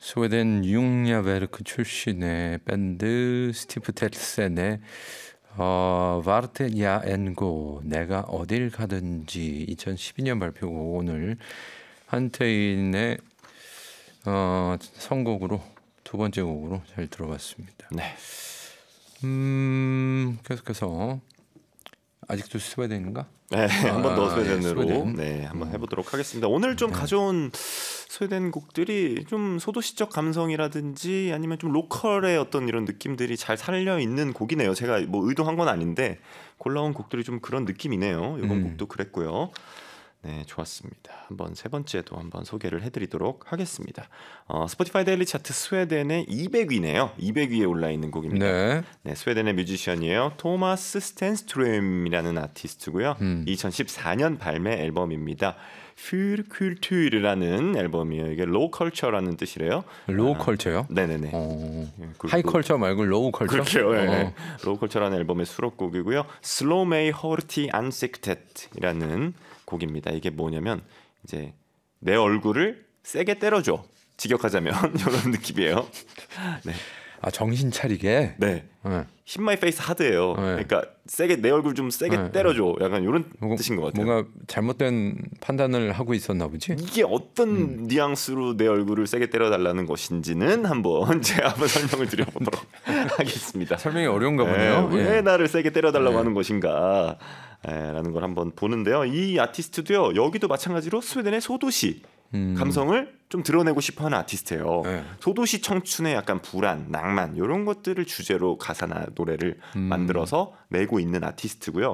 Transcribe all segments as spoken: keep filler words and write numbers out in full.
스웨덴 융야베르크 출신의 밴드 스티프 텔센의 어, 바르테냐 앤고 내가 어딜 가든지 이천십이 년 발표곡 오늘 한태인의 어, 선곡으로 두 번째 곡으로 잘 들어봤습니다. 네. 음, 계속해서 아직도 스웨덴인가? 네, 한 번 더 아, 스웨덴으로 예, 스웨덴. 네, 한번 해보도록 하겠습니다. 오늘 좀 네. 가져온 스웨덴 곡들이 좀 소도시적 감성이라든지 아니면 좀 로컬의 어떤 이런 느낌들이 잘 살려 있는 곡이네요. 제가 뭐 의도한 건 아닌데 골라온 곡들이 좀 그런 느낌이네요. 이번 음. 곡도 그랬고요. 네, 좋았습니다. 한번 세 번째도 한번 소개를 해드리도록 하겠습니다. 어, 스포티파이 데일리 차트 스웨덴의 이백 위네요. 이백 위에 올라 있는 곡입니다. 네. 네, 스웨덴의 뮤지션이에요. 토마스 스탠스트롬이라는 아티스트고요. 음. 이천십사 년 발매 앨범입니다. Für Kultur라는 앨범이에요. 이게 로우 컬처라는 뜻이래요. 로우 컬처요? 아, 네네네. 어... 하이 컬처 말고 로우 컬처? 그렇게요. 네. 어. 로우 컬처라는 앨범의 수록곡이고요. Slå mig hårt i ansiktet이라는 곡입니다. 이게 뭐냐면 이제 내 얼굴을 세게 때려줘. 직역하자면 이런 느낌이에요. 네. 아 정신 차리게. 네. 네. Hit my face hard예요. 네. 그러니까 세게 내 얼굴 좀 세게 네. 때려줘. 약간 이런 뭔가, 뜻인 것 같아요. 뭔가 잘못된 판단을 하고 있었나 보지. 이게 어떤 음. 뉘앙스로 내 얼굴을 세게 때려달라는 것인지는 한번 제가 한번 설명을 드려보도록 하겠습니다. 설명이 어려운가 보네요. 네. 왜 예. 나를 세게 때려달라고 네. 하는 것인가? 라는 걸 한번 보는데요. 이 아티스트도요. 여기도 마찬가지로 스웨덴의 소도시 음. 감성을 좀 드러내고 싶어하는 아티스트예요. 네. 소도시 청춘의 약간 불안, 낭만 이런 것들을 주제로 가사나 노래를 음. 만들어서 내고 있는 아티스트고요.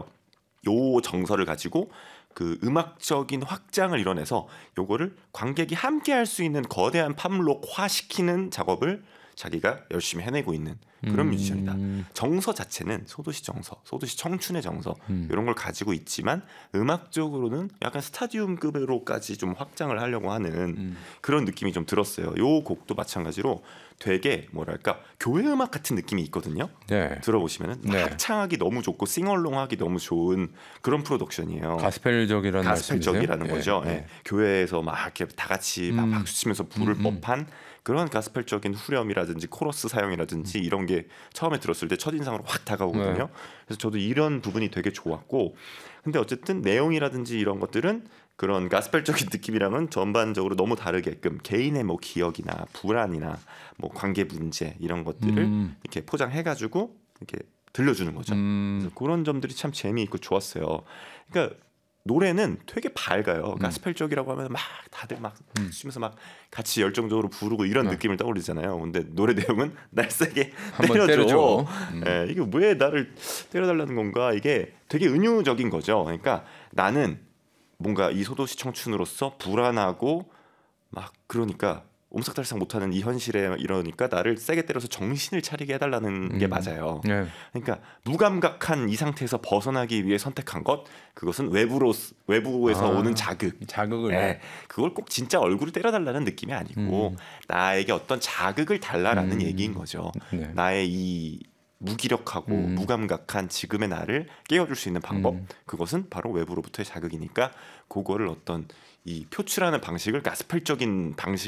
요 정서를 가지고 그 음악적인 확장을 이뤄내서 요거를 관객이 함께 할 수 있는 거대한 팝록화시키는 작업을 자기가 열심히 해내고 있는 그런 음. 뮤지션이다. 정서 자체는 소도시 정서, 소도시 청춘의 정서 음. 이런 걸 가지고 있지만 음악적으로는 약간 스타디움급으로까지 좀 확장을 하려고 하는 음. 그런 느낌이 좀 들었어요. 요 곡도 마찬가지로 되게 뭐랄까 교회 음악 같은 느낌이 있거든요. 네. 들어보시면은 네. 합창하기 너무 좋고 싱얼롱하기 너무 좋은 그런 프로덕션이에요. 가스펠적이라는 가스펠적이라는 거죠. 네. 네. 교회에서 막 이렇게 다 같이 막 음. 박수 치면서 부를 음. 법한 그런 가스펠적인 후렴이라든지 코러스 사용이라든지 이런 게 처음에 들었을 때 첫인상으로 확 다가오거든요. 네. 그래서 저도 이런 부분이 되게 좋았고 근데 어쨌든 내용이라든지 이런 것들은 그런 가스펠적인 느낌이랑은 전반적으로 너무 다르게끔 개인의 뭐 기억이나 불안이나 뭐 관계 문제 이런 것들을 음. 이렇게 포장해가지고 이렇게 들려주는 거죠. 음. 그래서 그런 점들이 참 재미있고 좋았어요. 그러니까 노래는 되게 밝아요. 음. 가스펠적이라고 하면 막 다들 막 음. 치면서 막 같이 열정적으로 부르고 이런 네. 느낌을 떠올리잖아요. 근데 노래 내용은 날 세게 때려줘. 때려줘. 음. 네, 이게 왜 나를 때려달라는 건가? 이게 되게 은유적인 거죠. 그러니까 나는 뭔가 이 소도시 청춘으로서 불안하고 막 그러니까 옴삭달싹 못하는 이 현실에 이러니까 나를 세게 때려서 정신을 차리게 해달라는 음. 게 맞아요. 네. 그러니까 무감각한 이 상태에서 벗어나기 위해 선택한 것 그것은 외부로 외부에서 아, 오는 자극 자극을 네. 그걸 꼭 진짜 얼굴을 때려달라는 느낌이 아니고 음. 나에게 어떤 자극을 달라라는 음. 얘기인 거죠. 네. 나의 이 무기력하고 음. 무감각한 지금의 나를 깨워줄 수 있는 방법 음. 그것은 바로 외부로부터의 자극이니까 그거를 어떤 이 표출하는 방식을 가스펠적인 방식